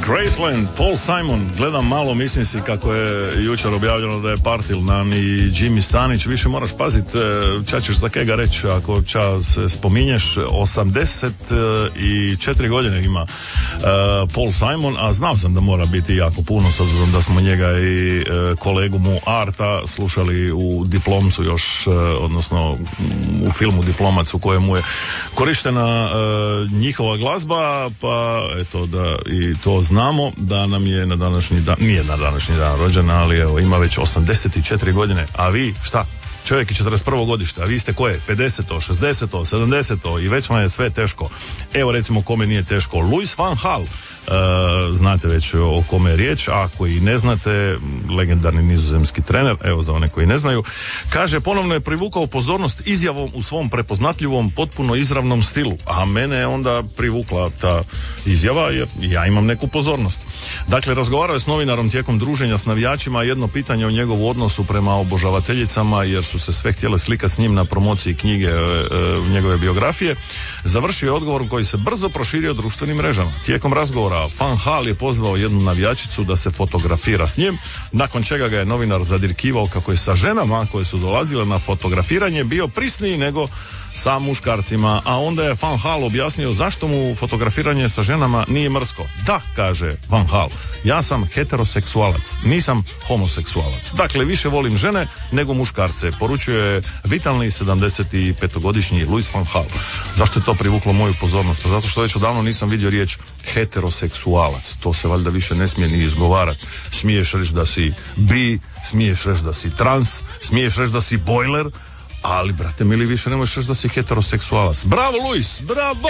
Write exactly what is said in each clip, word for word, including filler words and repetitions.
Graceland, Paul Simon, gledam malo, mislim si kako je jučer objavljeno da je partil nam i Jimmy Stanić, više moraš pazit ča ćeš za kega reći ako ča se spominješ. Osamdeset četiri godine ima uh, Paul Simon, a znao sam da mora biti jako puno s obzirom da smo njega i uh, kolegu mu Arta slušali u Diplomcu još, uh, odnosno u filmu Diplomac u kojemu je korištena uh, njihova glazba, pa eto da i to znamo da nam je na današnji dan, nije na današnji dan rođen, ali evo ima već osamdeset četiri godine, a vi šta? Čovjek je četrdeset prvo godište, a vi ste koje? pedeseto, šezdeseto, sedamdeseto i već vam je sve teško. Evo recimo kome nije teško. Louis van Gaal, uh, znate već o kome je riječ, a ako i ne znate, legendarni nizozemski trener, evo za one koji ne znaju, kaže ponovno je privukao pozornost izjavom u svom prepoznatljivom, potpuno izravnom stilu, a mene je onda privukla ta izjava jer ja imam neku pozornost. Dakle, razgovarao je s novinarom tijekom druženja s navijačima, jedno pitanje o njegovu odnosu prema obožavateljicama, jer su se sve htjele slikati s njim na promociji knjige e, e, njegove biografije. Završio je odgovor koji se brzo proširio društvenim mrežama. Tijekom razgovora Van Gaal je pozvao jednu navijačicu da se fotografira s njim, nakon čega ga je novinar zadirkivao kako je sa ženama koje su dolazile na fotografiranje bio prisniji nego sa muškarcima, a onda je Van Gaal objasnio zašto mu fotografiranje sa ženama nije mrsko. Da, kaže Van Gaal, ja sam heteroseksualac, nisam homoseksualac. Dakle, više volim žene nego muškarce, poručuje vitalni sedamdesetpetogodišnji Louis van Gaal. Zašto je to privuklo moju pozornost? Pa zato što već odavno nisam vidio riječ heteroseksualac. To se valjda više ne smije ni izgovarati. Smiješ reći da si bi, smiješ reći da si trans, smiješ reći da si bojler, ali, brate mili, više ne možeš reći da si heteroseksualac. Bravo, Luis, bravo!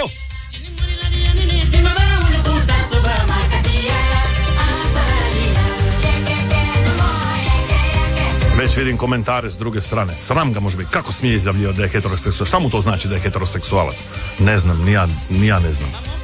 Već vidim komentare s druge strane. Sram ga može biti. Kako smije izjavljivati da je heteroseksualac? Šta mu to znači da je heteroseksualac? Ne znam, ni ja, ni ja ne znam.